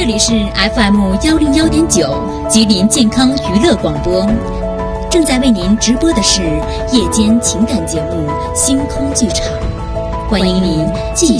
这里是 FM101.9吉林健康娱乐广播，正在为您直播的是夜间情感节目《星空剧场》，欢迎您继续